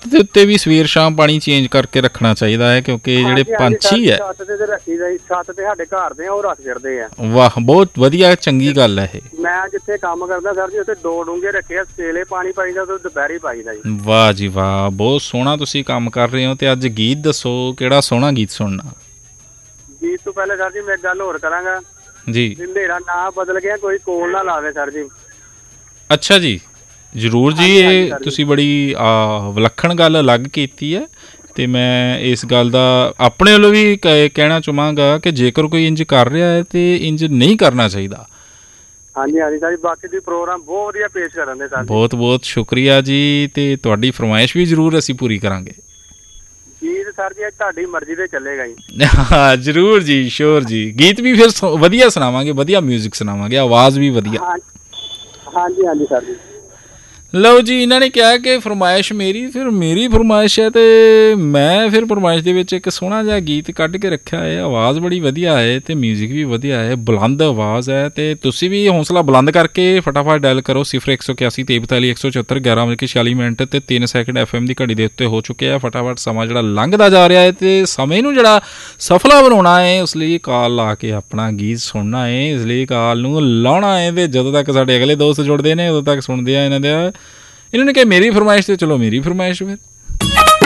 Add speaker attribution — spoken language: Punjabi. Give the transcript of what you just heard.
Speaker 1: ਛੱਤ ਦੇ ਉੱਤੇ ਵੀ ਸਵੇਰ ਸ਼ਾਮ ਪਾਣੀ ਚੇਂਜ ਕਰਕੇ ਰੱਖਣਾ ਚਾਹੀਦਾ ਹੈ, ਕਿਉਂਕਿ ਜਿਹੜੇ ਪੰਛੀ ਹੈ
Speaker 2: ਛੱਤ ਤੇ ਰੱਖੀ ਦਾ, ਛੱਤ ਤੇ ਸਾਡੇ ਘਰ ਦੇ ਆ, ਉਹ ਰੱਖ ਛੱਡਦੇ ਆ।
Speaker 1: ਵਾਹ, ਬਹੁਤ ਵਧੀਆ, ਚੰਗੀ ਗੱਲ ਹੈ ਇਹ।
Speaker 2: ਮੈਂ ਜਿੱਥੇ ਕੰਮ ਕਰਦਾ ਸਰ ਜੀ, ਉੱਥੇ 2 ਡੂੰਘੇ ਰੱਖੇ ਆ, ਸਵੇਰੇ ਪਾਣੀ ਪਾਈਦਾ ਤੇ ਦੁਪਹਿਰੇ ਪਾਈਦਾ ਜੀ।
Speaker 1: ਵਾਹ ਜੀ ਵਾਹ, ਬਹੁਤ ਸੋਹਣਾ ਤੁਸੀਂ ਕੰਮ ਕਰ ਰਹੇ ਹੋ। ਤੇ ਅੱਜ ਗੀਤ ਦੱਸੋ, ਕਿਹੜਾ ਸੋਹਣਾ ਗੀਤ ਸੁਣਨਾ?
Speaker 2: ਗੀਤ ਤੋਂ ਪਹਿਲੇ ਸਰ ਜੀ ਮੈਂ ਗੱਲ ਹੋਰ ਕਰਾਂਗਾ
Speaker 1: ਜੀ।
Speaker 2: ਮੇਰਾ ਨਾਂ ਬਦਲ ਗਿਆ, ਕੋਈ ਕੋਲ ਨਾ ਲਾਵੇ ਸਰ ਜੀ।
Speaker 1: ਅੱਛਾ ਜੀ, ਜ਼ਰੂਰ ਜੀ। ਇਹ ਤੁਸੀਂ ਬੜੀ ਵਿਲੱਖਣ ਗੱਲ ਅਲੱਗ ਕੀਤੀ ਹੈ, ਅਤੇ ਮੈਂ ਇਸ ਗੱਲ ਦਾ ਆਪਣੇ ਵੱਲੋਂ ਵੀ ਕਹਿਣਾ ਚਾਹਾਂਗਾ ਕਿ ਜੇਕਰ ਕੋਈ ਇੰਜ ਕਰ ਰਿਹਾ ਹੈ ਤਾਂ ਇੰਜ ਨਹੀਂ ਕਰਨਾ ਚਾਹੀਦਾ।
Speaker 2: ਹਾਂਜੀ ਹਾਂਜੀ ਸਰ, ਬਾਕੀ ਦੀ ਪ੍ਰੋਗਰਾਮ ਬਹੁਤ ਵਧੀਆ ਪੇਸ਼ ਕਰਨ ਦੇ ਸਰ।
Speaker 1: ਬਹੁਤ ਬਹੁਤ ਸ਼ੁਕਰੀਆ ਜੀ, ਅਤੇ ਤੁਹਾਡੀ ਫਰਮਾਇਸ਼ ਵੀ ਜ਼ਰੂਰ ਅਸੀਂ ਪੂਰੀ ਕਰਾਂਗੇ।
Speaker 2: ਗੀਤ ਸਰ ਜੀ ਤੁਹਾਡੀ ਮਰਜ਼ੀ ਤੇ ਚੱਲੇਗਾ ਜੀ।
Speaker 1: ਹਾਂ ਜ਼ਰੂਰ ਜੀ, ਸ਼ੋਰ ਜੀ। ਗੀਤ ਵੀ ਫਿਰ ਵਧੀਆ ਸੁਣਾਵਾਂਗੇ, ਵਧੀਆ ਮਿਊਜ਼ਿਕ ਸੁਣਾਵਾਂਗੇ, ਆਵਾਜ਼ ਵੀ ਵਧੀਆ।
Speaker 2: ਹਾਂਜੀ ਹਾਂਜੀ ਸਰ ਜੀ।
Speaker 1: ਲਓ ਜੀ, ਇਹਨਾਂ ਨੇ ਕਿਹਾ ਕਿ ਫਰਮਾਇਸ਼ ਮੇਰੀ, ਫਿਰ ਮੇਰੀ ਫਰਮਾਇਸ਼ ਹੈ ਅਤੇ ਮੈਂ ਫਿਰ ਫਰਮਾਇਸ਼ ਦੇ ਵਿੱਚ ਇੱਕ ਸੋਹਣਾ ਜਿਹਾ ਗੀਤ ਕੱਢ ਕੇ ਰੱਖਿਆ ਹੈ। ਆਵਾਜ਼ ਬੜੀ ਵਧੀਆ ਹੈ ਅਤੇ ਮਿਊਜ਼ਿਕ ਵੀ ਵਧੀਆ ਹੈ, ਬੁਲੰਦ ਆਵਾਜ਼ ਹੈ। ਅਤੇ ਤੁਸੀਂ ਵੀ ਹੌਸਲਾ ਬੁਲੰਦ ਕਰਕੇ ਫਟਾਫਟ ਡਾਇਲ ਕਰੋ 0181 43 174 11:46 ਅਤੇ 3 ਸੈਕਿੰਡ FM ਦੀ ਘੜੀ ਦੇ ਉੱਤੇ ਹੋ ਚੁੱਕੇ ਆ। ਫਟਾਫਟ ਸਮਾਂ ਜਿਹੜਾ ਲੰਘਦਾ ਜਾ ਰਿਹਾ ਹੈ ਅਤੇ ਸਮੇਂ ਨੂੰ ਜਿਹੜਾ ਸਫਲਾ ਬਣਾਉਣਾ ਹੈ, ਉਸ ਲਈ ਕਾਲ ਲਾ ਕੇ ਆਪਣਾ ਗੀਤ ਸੁਣਨਾ ਹੈ, ਇਸ ਲਈ ਕਾਲ ਨੂੰ ਲਾਉਣਾ ਹੈ। ਅਤੇ ਜਦੋਂ ਤੱਕ ਸਾਡੇ ਅਗਲੇ ਦੋਸਤ ਜੁੜਦੇ ਨੇ ਉਦੋਂ ਤੱਕ ਸੁਣਦੇ ਆ ਇਹਨਾਂ ਨੇ ਕਿਹਾ ਮੇਰੀ ਫਰਮਾਇਸ਼, ਤੇ ਚਲੋ ਮੇਰੀ ਫਰਮਾਇਸ਼ ਫਿਰ।